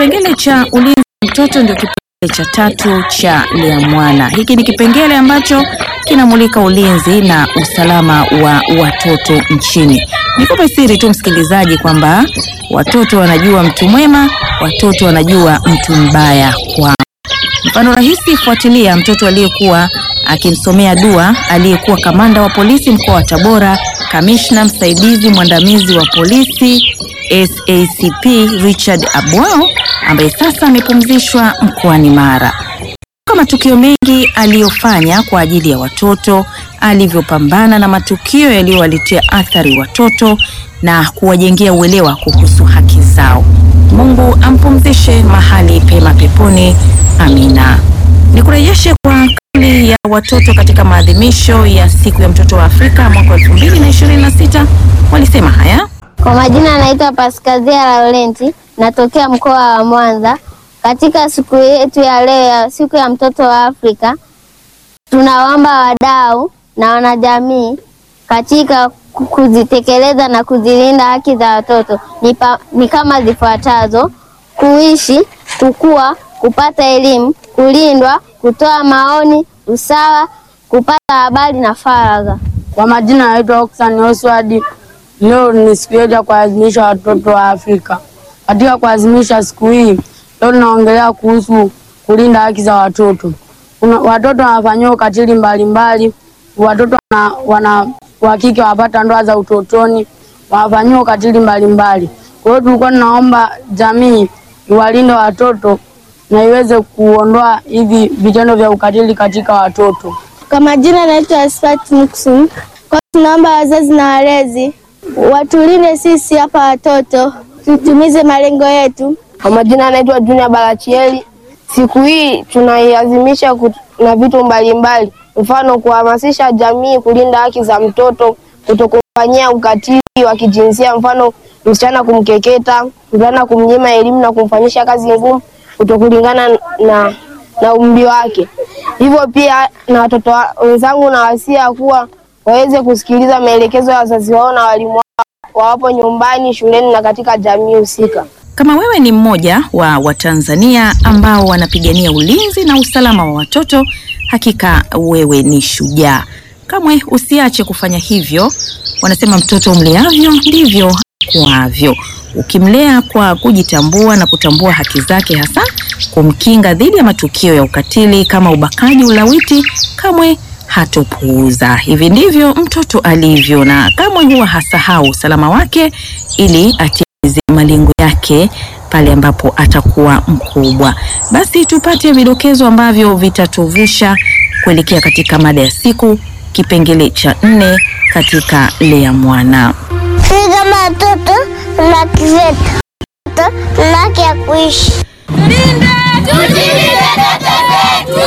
Kipengele cha ulinzi wa mtoto ndio kipengele cha 3 cha Lea Mwana. Hiki ni kipengele ambacho kinamulika ulinzi na usalama wa watoto nchini. Nikupe siri tu msikilizaji kwamba watoto wanajua mtu mwema, watoto wanajua mtu mbaya. Kwa mfano rahisi, fuatilia mtoto aliyekuwa akimsomea dua aliyekuwa kamanda wa polisi mkoa wa Tabora, kamishna msaidizi mwandamizi wa polisi SACP Richard Abwao, ambaye sasa amepumzishwa mkoani Mara. Kwa matukio mengi aliyofanya kwa ajili ya watoto, alivyopambana na matukio yaliyowaletea athari watoto na kuwajengea uelewa kuhusu haki zao. Mungu ampumzishe mahali pema peponi. Amina. Nikurejeshe kwa kauli ya watoto katika maadhimisho ya siku ya mtoto wa Afrika mwaka 2026. Walisema haya. Kwa majina anaitwa Paskazia Laurenti, natokea mkoa wa Mwanza. Katika siku yetu ya leo ya siku ya mtoto wa Afrika, tunawaomba wadau na wanajamii katika kuzitekeleza na kuzilinda haki za watoto ni kama zifuatazo: kuishi, kukua, kupata elimu, kulindwa, kutoa maoni, usawa, kupata habari na faragha. Kwa majina anaitwa Oxan Oswald. Leo ni siku ya kuadhimisha watoto wa Afrika. Katika kuadhimisha siku hii, leo tunaongelea kuhusu kulinda haki za watoto. Watoto wanafanywa ukatili mbalimbali, watoto wa kike wapata ndoa za utotoni, wanafanywa ukatili mbalimbali. Kwa hiyo tulikuwa tunaomba jamii iwalinde watoto na iweze kuondoa hivi vitendo vya ukatili katika watoto. Kwa majina naitwa Asfat Muksum. Kwa tunaomba wazazi na walezi watulinde sisi hapa watoto, tutumize malengo yetu. Kwa majina anaitwa Junior Barachieli. Siku hii tunaiadhimisha na vitu mbalimbali, mfano kuhamasisha jamii kulinda haki za mtoto, kutokufanyia ukatili wa kijinsia, mfano msichana kumkeketa, mvulana kumnyima elimu na kumfanyisha kazi ngumu kutokulingana na umri wake. Hivyo pia na watoto wenzangu na wasia kuwa waweze kusikiliza maelekezo ya wazazi wao na walimu wao wawapo nyumbani, shuleni na katika jamii husika. Kama wewe ni mmoja wa Watanzania ambao wanapigania ulinzi na usalama wa watoto, hakika wewe ni shujaa. Kamwe usiache kufanya hivyo. Wanasema mtoto mleavyo ndivyo akuavyo. Ukimlea kwa kujitambua na kutambua haki zake, hasa kumkinga dhidi ya matukio ya ukatili kama ubakaji, ulawiti, kamwe hatopuuza. Hivi ndivyo mtoto alivyo, na kamwe huwa hasahau usalama wake ili atimize malengo yake pale ambapo atakuwa mkubwa. Basi tupate vidokezo ambavyo vitatuvusha kuelekea katika mada ya siku, kipengele cha 4 katika Lea Mwana. Kama watoto na haki zetu, na haki ya kuishi. Tulinde dada zetu.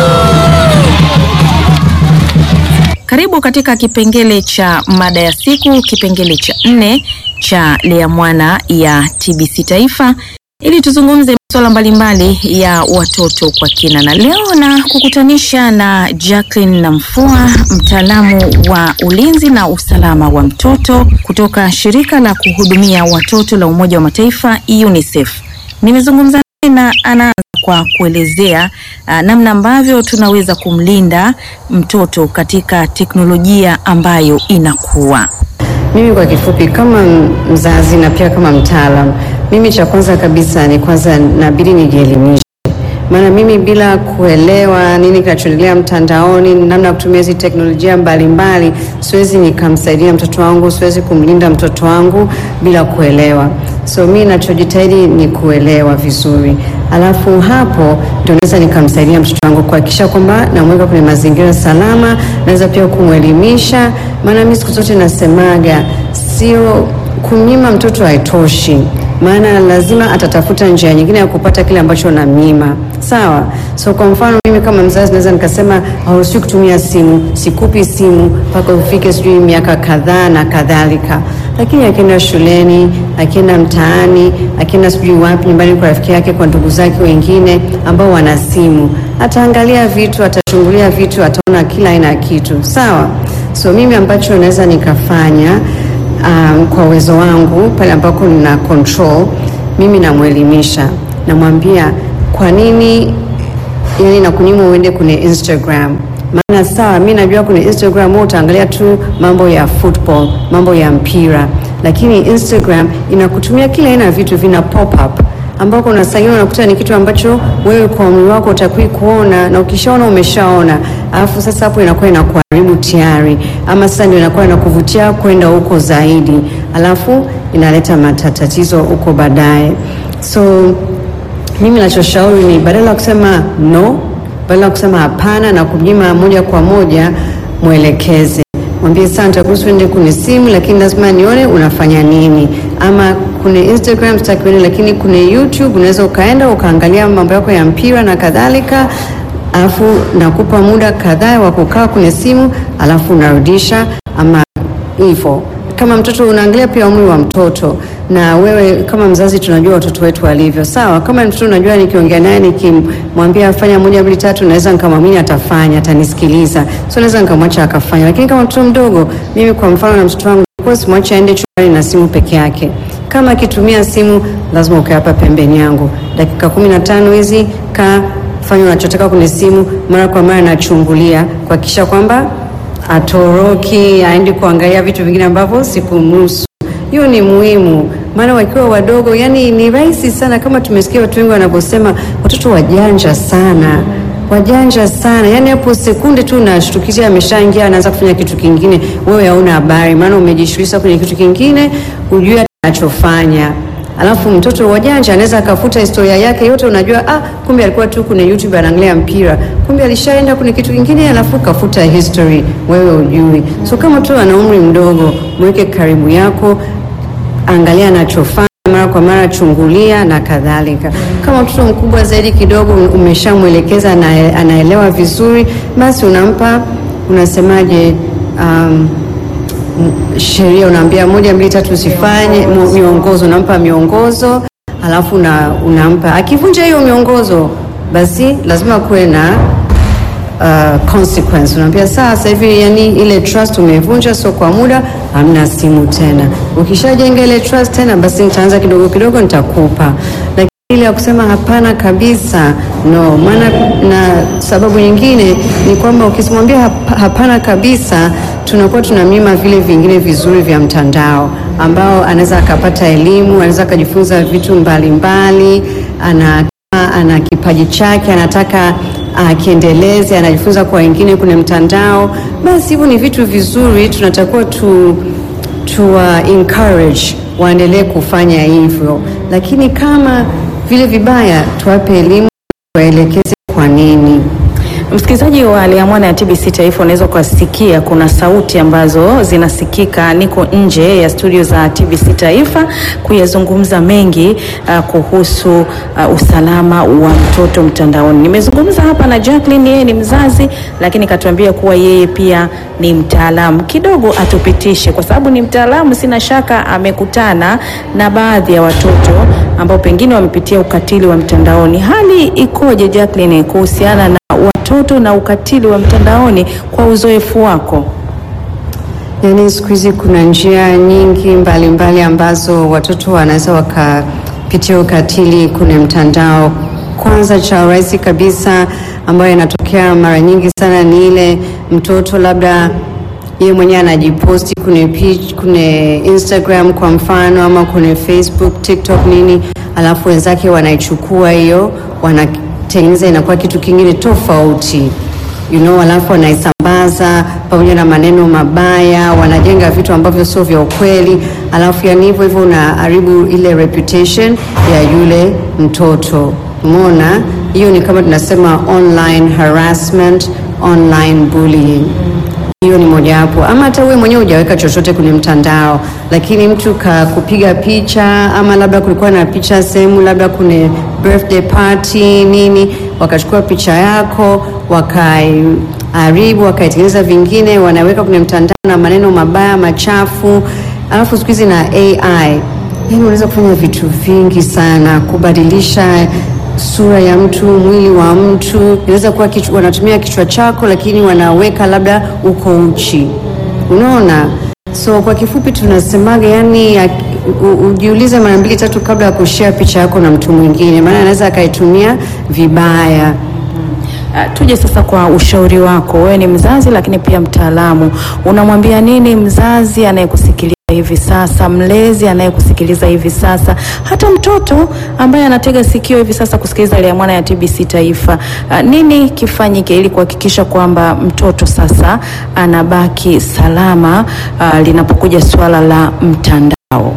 Karibu katika kipengele cha mada ya siku, kipengele cha 4 cha Lea Mwana ya TBC Taifa, ili tuzungumze masuala mbalimbali ya watoto kwa kina. Na leo na kukutanisha na Jacqueline Namfua, mtaalamu wa ulinzi na usalama wa mtoto kutoka shirika la kuhudumia watoto la Umoja wa Mataifa UNICEF. Nimezungumza na anaanza kwa kuelezea namna ambavyo tunaweza kumlinda mtoto katika teknolojia ambayo inakuwa. Mimi kwa kifupi kama mzazi na pia kama mtaalamu, mimi cha kwanza kabisa ni nabidi nijielimishe. Maana mimi bila kuelewa nini kinachoendelea mtandaoni, namna ya kutumia hizo teknolojia mbalimbali, siwezi nikamsaidia mtoto wangu, siwezi kumlinda mtoto wangu bila kuelewa. So mimi ninachojitahidi ni kuelewa vizuri. Alafu hapo ndio naweza nikamsaidia mtoto wangu kuhakikisha kwamba namweka kwenye mazingira salama, naweza pia kumwelimisha. Maana mimi siku zote nasemaga sio kunyima mtoto haitoshi. Maana lazima atatafuta njia nyingine ya kupata kile ambacho unamnyima. Sawa? So kwa mfano mimi kama mzazi naweza nikasema hauruhusiwi kutumia simu, sikupi simu mpaka ufike sijui miaka kadhaa na kadhalika. Lakini akienda shuleni, akienda mtaani, akienda sijui wapi nyumbani kwa rafiki yake, kwa ndugu zake wengine ambao wana simu, ataangalia vitu, atachungulia vitu, ataona kila aina ya kitu. Sawa? So mimi ambacho naweza nikafanya kwa uwezo wangu pale ambako nina control, mimi namuelimisha. namwambia kwa nini yani nakunyima uende kwenye Instagram? Maana sawa, mimi najua kwenye Instagram wewe utaangalia tu mambo ya football, mambo ya mpira, lakini Instagram inakutumia kila aina ya vitu vina pop up ambako unasaidia unakuta ni kitu ambacho wewe kwa umri wako utakui kuona, na ukishaona umeshaona, alafu sasa hapo inakuwa inakuharibu tayari, ama sasa ndio inakuwa inakuvutia kwenda huko zaidi, alafu inaleta matatizo huko baadaye. So mimi nachoshauri ni badala ya kusema no, badala ya kusema hapana na kunyima moja kwa moja, mwelekeze. Mwambie sana nitakuruhusu uende kwenye simu, lakini lazima nione unafanya nini. Ama kwenye Instagram sitaki uende, lakini kwenye YouTube unaweza ukaenda ukaangalia mambo yako ya mpira na kadhalika. Alafu nakupa muda kadhaa wa kukaa kwenye simu, alafu unarudisha ama hivyo. Kama mtoto unaangalia pia umri wa mtoto, na wewe kama mzazi tunajua watoto wetu walivyo. Sawa, kama mtoto unajua nikiongea naye nikimwambia afanya 1 2 3 naweza nikamwamini atafanya, atanisikiliza. So naweza nikamwacha akafanya. Lakini kama mtoto mdogo, mimi kwa mfano na mtoto wangu, kwa sababu simwache aende chumbani na simu peke yake. Kama akitumia simu lazima ukae hapa pembeni yangu. Dakika 15 hizi fanya unachotaka kwenye simu, mara kwa mara nachungulia kuhakikisha kwamba atoroki aende kuangalia vitu vingine ambavyo sikumruhusu. Hiyo ni muhimu, maana wakiwa wadogo, yani ni rahisi sana, kama tumesikia watu wengi wanaposema watoto wajanja sana. Wajanja sana, yani hapo sekunde tu unashtukizia ameshaingia anaanza kufanya kitu kingine, wewe hauna habari, maana umejishughulisha kwenye kitu kingine, hujui anachofanya. Alafu mtoto wajanja anaweza akafuta historia yake yote, unajua kumbe alikuwa tu kwenye YouTube anaangalia mpira, kumbe alishaenda kwenye kitu kingine, alafu kafuta history, wewe hujui. So kama tu ana umri mdogo, mweke karibu yako, angalia anachofanya mara kwa mara, chungulia na kadhalika. Kama mtoto mkubwa zaidi kidogo, umeshamwelekeza na anaelewa vizuri, basi unampa, unasemaje, sheria, unaambia 1 2 3 usifanye, miongozo, unampa miongozo, alafu unampa, akivunja hiyo miongozo basi lazima kuwe na consequence. Unaambia sasa hivi, yani ile trust umevunja, so kwa muda hamna simu tena. Ukishajenga ile trust tena, basi nitaanza kidogo kidogo nitakupa. Lakini ile ya kusema hapana kabisa, no. Maana na sababu nyingine ni kwamba ukimwambia hapana kabisa, tunakuwa tunamnyima vile vingine vizuri vya mtandao, ambao anaweza akapata elimu, anaweza kujifunza vitu mbalimbali, ana kipaji chake, anataka akiendeleze, anajifunza kwa wengine kwenye mtandao. Basi hivyo ni vitu vizuri, tunatakiwa encourage waendelee kufanya hivyo. Lakini kama vile vibaya, tuwape elimu, waelekeze kwa nini. Msikilizaji wa Liamwana ya TBC Taifa, unaweza kusikia kuna sauti ambazo zinasikika. Niko nje ya studio za TBC Taifa kuyazungumza mengi kuhusu usalama wa mtoto mtandaoni. Nimezungumza hapa na Jacqueline, yeye ni mzazi, lakini katuambia kuwa yeye pia ni mtaalamu. Kidogo atupitishe, kwa sababu ni mtaalamu, sina shaka amekutana na baadhi ya watoto ambao pengine wamepitia ukatili wa mtandaoni. Hali ikoje Jacqueline kuhusiana na watoto na ukatili wa mtandaoni kwa uzoefu wako? Yani siku hizi kuna njia nyingi mbalimbali ambazo watoto wanaweza wakapitia ukatili kwenye mtandao. Kwanza cha rahisi kabisa ambayo inatokea mara nyingi sana ni ile mtoto labda yeye mwenyewe anajiposti kwenye Instagram kwa mfano, ama kwenye Facebook, TikTok nini, alafu wenzake wanaichukua hiyo, wanatengeneza inakuwa kitu kingine tofauti, alafu wanaisambaza pamoja na maneno mabaya, wanajenga vitu ambavyo sio vya ukweli, alafu yani hivyo unaharibu ile reputation ya yule mtoto. Umeona, hiyo ni kama tunasema online harassment, online bullying. Hiyo ni moja hapo. Ama hata wewe mwenyewe hujaweka chochote kwenye mtandao, lakini mtu kupiga picha, ama labda kulikuwa na picha sehemu, labda kwenye birthday party nini, wakachukua picha yako, wakaiharibu, wakaitengeneza vingine, wanaweka kwenye mtandao na maneno mabaya machafu. Alafu siku hizi na AI, unaweza kufanya vitu vingi sana, kubadilisha sura ya mtu, mwili wa mtu. Inaweza kuwa wanatumia kichwa chako, lakini wanaweka labda uko uchi. Unaona? So kwa kifupi tunasemaga, yani ujiulize mara 2-3 kabla ya kushare picha yako na mtu mwingine, maana anaweza akaitumia vibaya. Tuje sasa kwa ushauri wako. Wewe ni mzazi lakini pia mtaalamu. Unamwambia nini mzazi anayekusikiliza hivi sasa, mlezi anayekusikiliza hivi sasa, hata mtoto ambaye anatega sikio hivi sasa kusikiliza Lea Mwana ya TBC Taifa? Nini kifanyike ili kuhakikisha kwamba mtoto sasa anabaki salama linapokuja swala la mtandao?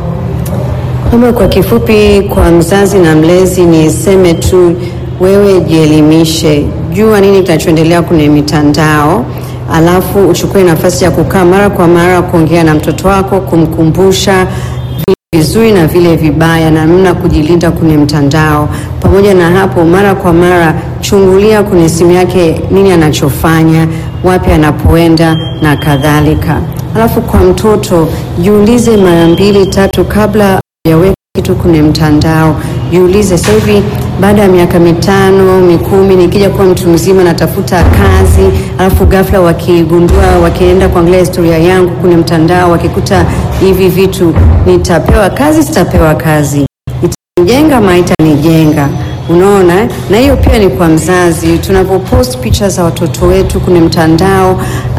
Kwa kifupi, kwa mzazi na mlezi niseme tu, wewe jielimishe, jua nini kinachoendelea kwenye mitandao, alafu uchukue nafasi ya kukaa mara kwa mara kuongea na mtoto wako, kumkumbusha vile vizuri na vile vibaya na namna kujilinda kwenye mtandao. Pamoja na hapo, mara kwa mara chungulia kwenye simu yake nini anachofanya, wapi anapoenda na kadhalika. Alafu kwa mtoto, jiulize mara 2-3 kabla ya weka kitu kwenye mtandao. Jiulize, sasa hivi baada ya miaka 5-10 nikija kuwa mtu mzima natafuta kazi, alafu ghafla wakigundua, wakienda kuangalia historia yangu kwenye mtandao, wakikuta hivi vitu, nitapewa kazi, sitapewa kazi, itanijenga ama itanijenga? Unaona? Na hiyo pia ni kwa mzazi. Tunapopost picha za watoto wetu kwenye mtandao,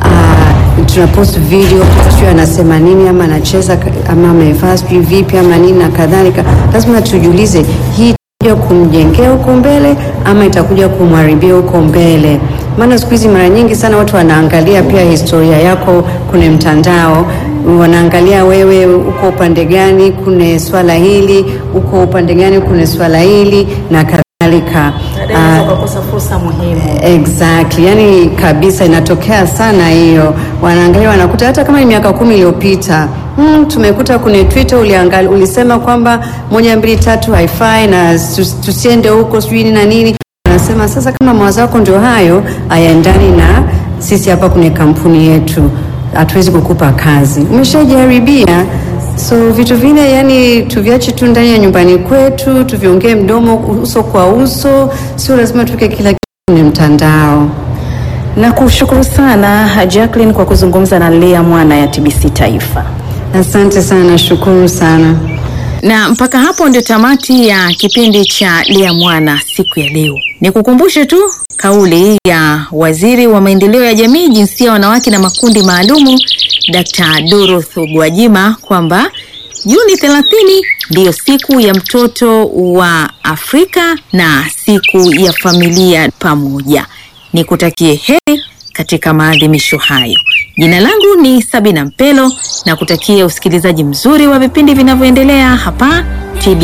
tunapost video, sio anasema nini, ama anacheza, ama amevaa vipi, ama nini na kadhalika, lazima tujiulize, hii itakuja kumjengea huko mbele ama itakuja kumharibia huko mbele? Maana siku hizi mara nyingi sana watu wanaangalia pia historia yako kwenye mtandao, wanaangalia wewe uko upande gani kwenye swala hili, uko upande gani kwenye swala hili na kadhalika. Kukosa fursa muhimu. Exactly. Yani kabisa inatokea sana hiyo. Wanaangalia, wanakuta hata kama ni miaka 10 iliyopita, tumekuta kwenye Twitter ulisema kwamba 1 2 3 haifai na tusiende huko sijui na nini. Wanasema sasa kama mawazo yako ndio hayo, hayaendani na sisi hapa kwenye kampuni yetu, hatuwezi kukupa kazi, umeshajaribia. So vitu vile yani tuviache tu ndani ya nyumbani kwetu, tuviongee mdomo uso kwa uso, sio lazima tuweke kila kitu kwenye mtandao. Na kushukuru sana Jacqueline kwa kuzungumza na Lea Mwana ya TBC Taifa. Asante sana, shukuru sana. Na mpaka hapo ndio tamati ya kipindi cha Lea Mwana siku ya leo. Nikukumbushe tu kauli ya Waziri wa Maendeleo ya Jamii, Jinsia, Wanawake na Makundi Maalumu, Dr. Dorothy Gwajima, kwamba Juni 30 ndiyo siku ya mtoto wa Afrika na siku ya familia pamoja. Nikutakie heri katika maadhimisho hayo. Jina langu ni Sabina Mpelo na kutakia usikilizaji mzuri wa vipindi vinavyoendelea hapa TBC.